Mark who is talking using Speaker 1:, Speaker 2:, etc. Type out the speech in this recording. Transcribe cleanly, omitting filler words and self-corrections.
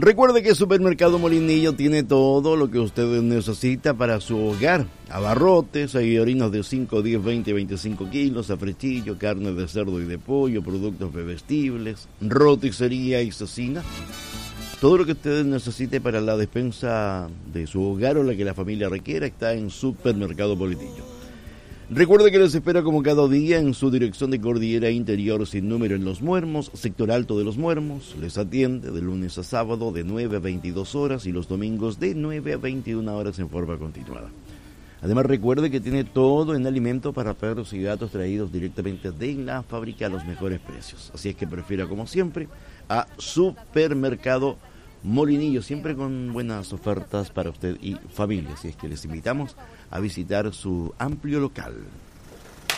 Speaker 1: Recuerde que Supermercado Molinillo tiene todo lo que usted necesita para su hogar. Abarrotes, harinas de 5, 10, 20, 25 kilos, afrechillo, carne de cerdo y de pollo, productos bebestibles, roticería y cocina. Todo lo que usted necesite para la despensa de su hogar o la que la familia requiera está en Supermercado Molinillo. Recuerde que les espera como cada día en su dirección de Cordillera Interior sin número en Los Muermos, sector alto de Los Muermos. Les atiende de lunes a sábado de 9 a 22 horas y los domingos de 9 a 21 horas en forma continuada. Además recuerde que tiene todo en alimento para perros y gatos traídos directamente de la fábrica a los mejores precios. Así es que prefiera como siempre a Supermercado Molinillo, siempre con buenas ofertas para usted y familia. Así es que les invitamos a visitar su amplio local.